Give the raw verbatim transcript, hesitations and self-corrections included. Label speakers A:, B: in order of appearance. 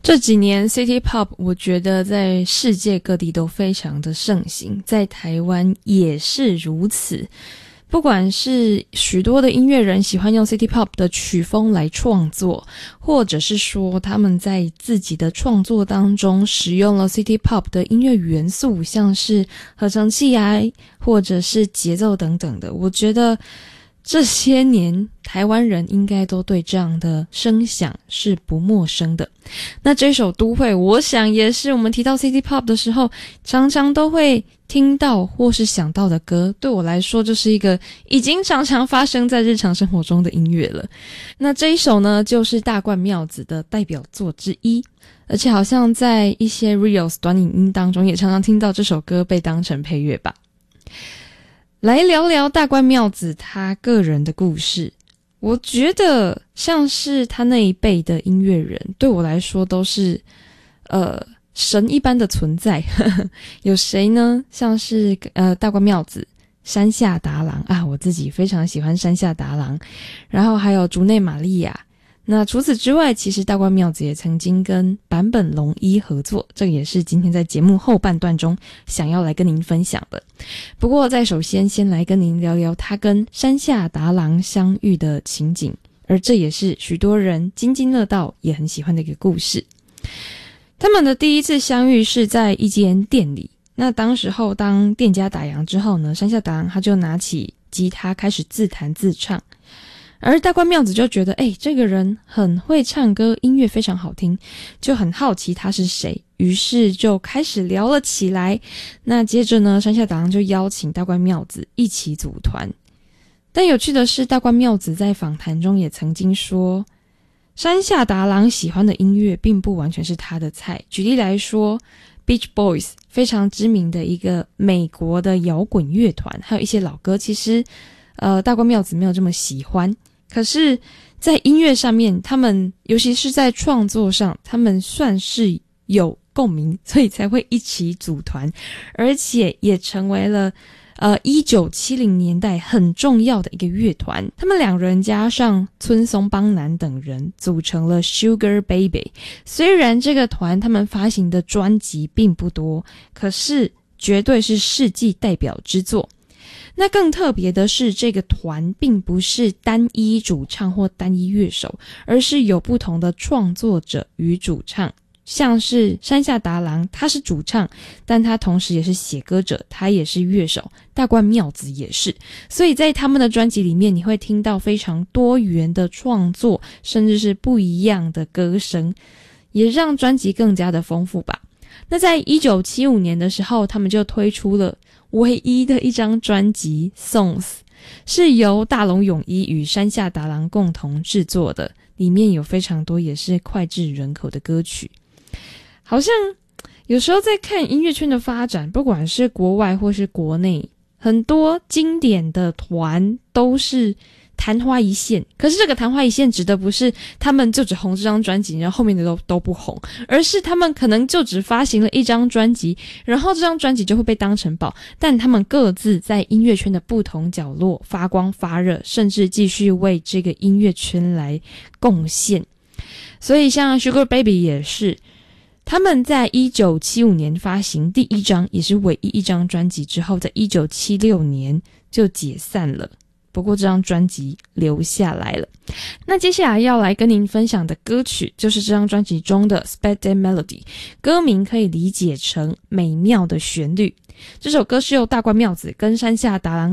A: 这几年 City Pop 我觉得在世界各地都非常的盛行，在台湾也是如此。不管是许多的音乐人喜欢用 City Pop 的曲风来创作，或者是说他们在自己的创作当中使用了 City Pop 的音乐元素，像是合成器啊，或者是节奏等等的，我觉得这些年台湾人应该都对这样的声响是不陌生的。那这首都会，我想也是我们提到 City Pop 的时候常常都会听到或是想到的歌，对我来说就是一个已经常常发生在日常生活中的音乐了。那这一首呢，就是大冠妙子的代表作之一，而且好像在一些 Reels 短影音当中也常常听到这首歌被当成配乐吧。来聊聊大冠妙子他个人的故事。我觉得像是他那一辈的音乐人，对我来说都是呃神一般的存在。有谁呢？像是呃大冠妙子、山下达郎啊，我自己非常喜欢山下达郎，然后还有竹内玛利亚。那除此之外，其实大冠妙子也曾经跟坂本龙一合作，这个也是今天在节目后半段中想要来跟您分享的。不过在首先先来跟您聊聊他跟山下达郎相遇的情景，而这也是许多人津津乐道也很喜欢的一个故事。他们的第一次相遇是在一间店里，那当时候当店家打烊之后呢，山下达郎他就拿起吉他开始自弹自唱，而大冠妙子就觉得诶这个人很会唱歌，音乐非常好听，就很好奇他是谁，于是就开始聊了起来。那接着呢，山下达郎就邀请大冠妙子一起组团。但有趣的是，大冠妙子在访谈中也曾经说，山下达郎喜欢的音乐并不完全是他的菜。举例来说， Beach Boys 非常知名的一个美国的摇滚乐团，还有一些老歌，其实呃大冠妙子没有这么喜欢。可是在音乐上面，他们尤其是在创作上，他们算是有共鸣，所以才会一起组团，而且也成为了呃一九七零年代很重要的一个乐团。他们两人加上村松邦男等人组成了 Sugar Baby。 虽然这个团他们发行的专辑并不多，可是绝对是世纪代表之作。那更特别的是，这个团并不是单一主唱或单一乐手，而是有不同的创作者与主唱。像是山下达郎，他是主唱，但他同时也是写歌者，他也是乐手，大冠妙子也是。所以在他们的专辑里面，你会听到非常多元的创作，甚至是不一样的歌声，也让专辑更加的丰富吧。那在一九七五年的时候，他们就推出了唯一的一张专辑 Songs， 是由大龙泳衣与山下达郎共同制作的，里面有非常多也是脍炙人口的歌曲。好像有时候在看音乐圈的发展，不管是国外或是国内，很多经典的团都是昙花一现，可是这个昙花一现指的不是他们就只红这张专辑，然后后面的都都不红，而是他们可能就只发行了一张专辑，然后这张专辑就会被当成宝，但他们各自在音乐圈的不同角落发光发热，甚至继续为这个音乐圈来贡献。所以像 Sugar Baby 也是，他们在一九七五年发行第一张也是唯一一张专辑之后，在一九七六年就解散了，不过这张专辑留下来了。那接下来要来跟您分享的歌曲就是这张专辑中的 Spectre Melody， 歌名可以理解成美妙的旋律。这首歌是由大冠妙子跟山下达郎